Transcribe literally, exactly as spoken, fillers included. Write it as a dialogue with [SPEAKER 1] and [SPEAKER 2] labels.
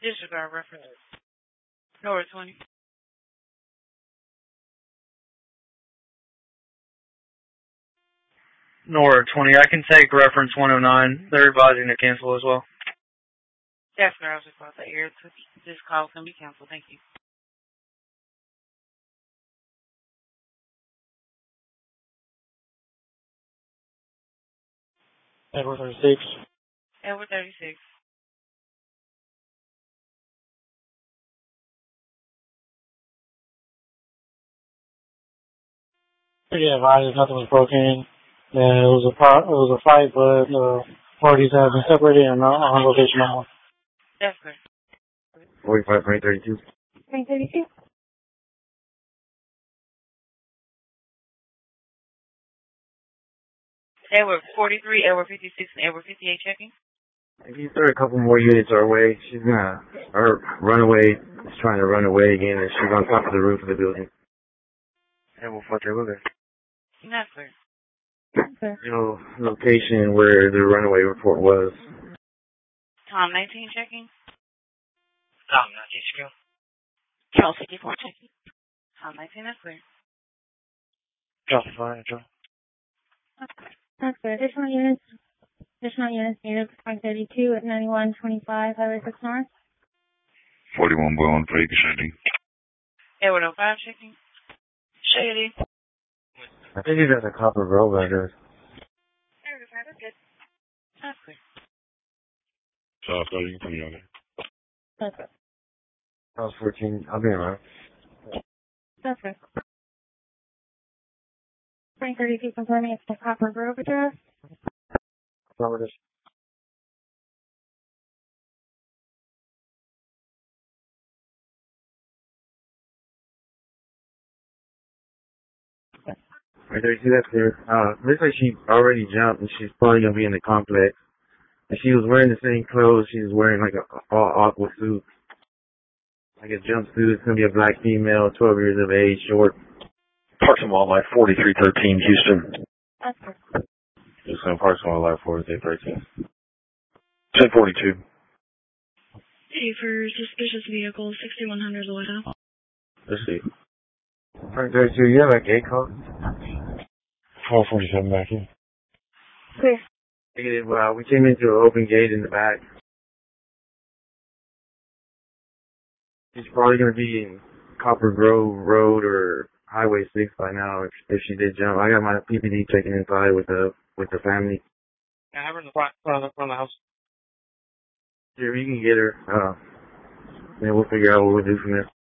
[SPEAKER 1] Disregard reference. Nora twenty.
[SPEAKER 2] Nora twenty. I can take reference one oh nine. They're advising to cancel as well.
[SPEAKER 1] Yes, sir. I was just about to air. This call can be canceled. Thank you.
[SPEAKER 3] Edward thirty-six.
[SPEAKER 1] Edward thirty-six.
[SPEAKER 3] Yeah, advised nothing was broken. Yeah, it was a pro- it was a fight, but the parties have been separated and are on location now.
[SPEAKER 1] Yes, sir.
[SPEAKER 4] forty-five, point thirty-two.
[SPEAKER 5] Point thirty-two.
[SPEAKER 1] Edward forty-three, Edward fifty-six, and Edward fifty-eight checking.
[SPEAKER 4] If you throw a couple more units our way, she's gonna, her runaway is trying to run away again, and she's on top of the roof of the building. And we'll fuck her with her.
[SPEAKER 1] Yes, sir.
[SPEAKER 5] Sir.
[SPEAKER 4] No location where the runaway report was.
[SPEAKER 1] Tom nineteen checking.
[SPEAKER 2] Tom nineteen skill.
[SPEAKER 1] Charles fifty-four checking. Tom nineteen, that's clear.
[SPEAKER 2] Drop the fire, drop.
[SPEAKER 5] That's good. Additional units. Additional units needed for point thirty-two at ninety-one twenty-five Highway six North.
[SPEAKER 6] forty-one Bowen, Fake Shady.
[SPEAKER 1] Edward oh five checking. Shady.
[SPEAKER 4] I think he's at the Copper Grove address.
[SPEAKER 1] Edward oh five, that's good. That's clear.
[SPEAKER 6] South thirty, come on.
[SPEAKER 5] That's good.
[SPEAKER 4] House fourteen, I'll be around.
[SPEAKER 5] That's good. point thirty-two confirming it's the Copper Grove address.
[SPEAKER 4] Affirmative. Right there, see that clear? Uh, looks like she already jumped and she's probably gonna be in the complex. And she was wearing the same clothes, she was wearing like a all aqua suit. Like a jumpsuit, it's gonna be a black female, twelve years of age, short.
[SPEAKER 7] Parks and Wildlife forty-three thirteen, Houston.
[SPEAKER 5] That's good.
[SPEAKER 7] Houston, Parks and Wildlife forty-three thirteen. ten forty-two.
[SPEAKER 8] Hey, for suspicious vehicle, sixty-one hundred Loretto.
[SPEAKER 7] Let's see.
[SPEAKER 4] Frank thirty-two, you have a gate code?
[SPEAKER 7] four forty-seven back in.
[SPEAKER 5] Clear.
[SPEAKER 4] Negative, uh, we came into an open gate in the back. She's probably gonna be in Copper Grove Road or Highway six by now if, if she did jump. I got my P P D checking inside with the with the family.
[SPEAKER 2] I have her in the front, front, of the, front of the house.
[SPEAKER 4] Here, you can get her. Uh, then we'll figure out what we'll do from there.